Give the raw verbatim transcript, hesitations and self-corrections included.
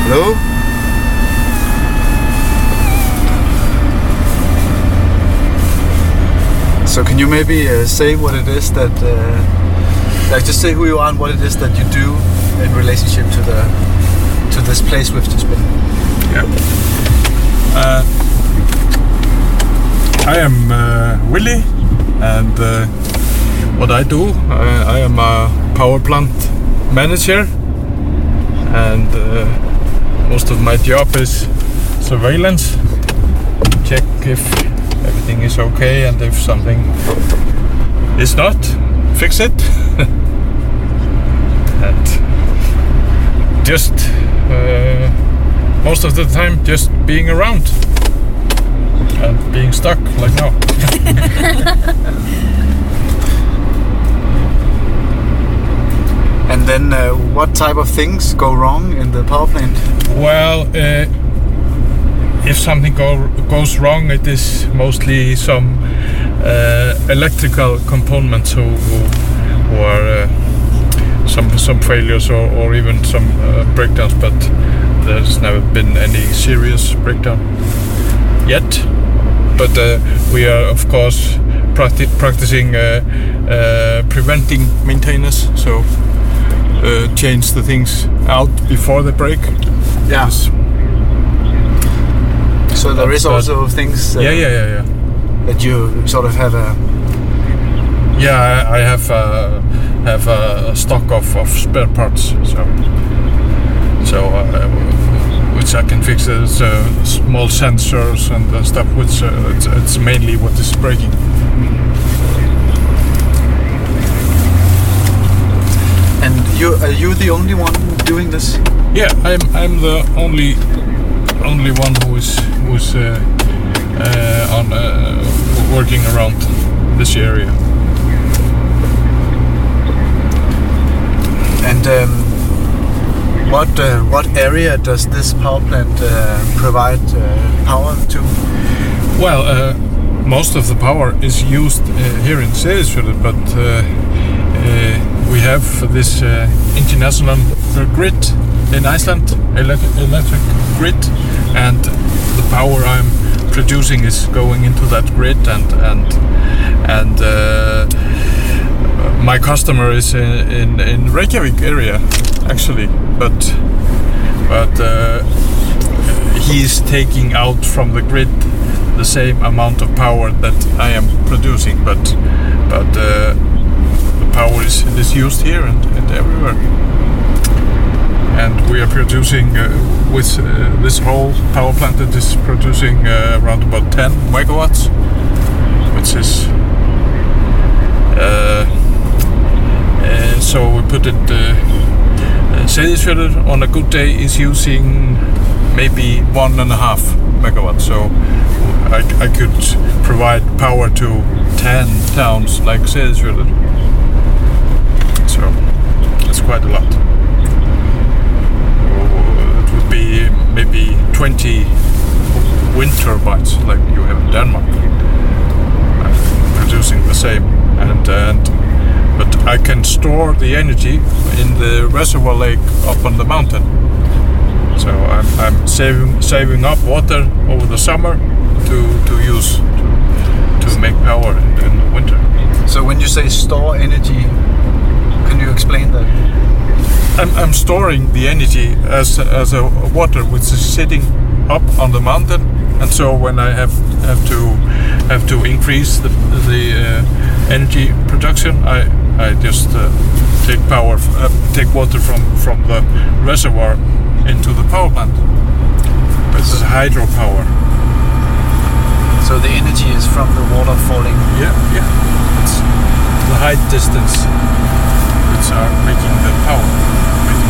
Hello? So can you maybe uh, say what it is that, uh, like just say who you are and what it is that you do in relationship to the to this place we've just been? Yeah. Uh, I am uh, Willy, and uh, what I do, I, I am a power plant manager, and uh, most of my job is surveillance. Check if everything is okay, and if something is not, fix it. And just uh, most of the time just being around and being stuck like now. And then uh, what type of things go wrong in the power plant? Well, uh, if something go, goes wrong, it is mostly some uh, electrical components who, who, who are uh, some some failures or, or even some uh, breakdowns, but there's never been any serious breakdown yet. But uh, we are of course practi practicing uh, uh, preventing maintenance, so uh, change the things out before they break. Yeah. Yes. So there is also things uh, yeah, yeah, yeah, yeah. that you sort of have a Yeah, I, I have uh, have a stock of, of spare parts, so so uh, which I can fix. There's uh, small sensors and uh, stuff, which uh, it's, it's mainly what is breaking. And you are you the only one doing this? Yeah, I'm I'm the only only one who is who is uh, uh, on uh, working around this area. And um, what uh, what area does this power plant uh, provide uh, power to? Well, uh, most of the power is used uh, here in Seyðisfjörður, but uh, uh, we have this uh, international grid in Iceland, ele- electric grid, and the power I'm producing is going into that grid, and and and. Uh, My customer is in, in, in Reykjavik area, actually, but but uh, he's taking out from the grid the same amount of power that I am producing, but but uh, the power is, is used here and, and everywhere, and we are producing uh, with uh, this whole power plant that is producing uh, around about ten megawatts, which is. Uh, Uh, so we put it, uh, uh, Seyðisfjörður on a good day is using maybe one and a half megawatts, so I, I could provide power to ten towns like Seyðisfjörður, so it's quite a lot. It would be maybe twenty wind turbines like you have in Denmark, uh, producing the same, and, and but I can store the energy in the reservoir lake up on the mountain. So I'm, I'm saving saving up water over the summer to, to use to, to make power in, in the winter. So when you say store energy, can you explain that? I'm, I'm storing the energy as as a water which is sitting up on the mountain, and so when I have have to have to increase the the uh, energy production, I I just uh, take power, uh, take water from, from the reservoir into the power plant. This is hydropower. So the energy is from the water falling? Yeah, yeah. It's the height distance which are making the power.